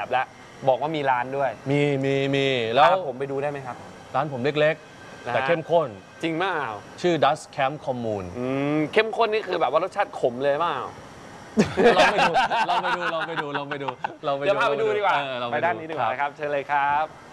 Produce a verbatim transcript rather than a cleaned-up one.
บแล้วบอกว่ามีร้านด้วยมีมีมีแล้วผมไปดูได้ไหมครับร้านผมเล็กๆแต่เข้มข้นจริงมากชื่อ Dust Camp Commune เข้มข้นนี่คือแบบว่ารสชาติขมเลยมั้งลองไปดูลองไปดูลองไปดูลองไปดูลองไปดูเดี๋ยวพาไปดูดีกว่าไปด้านนี้ดีกว่าครับเชิญเลยครับ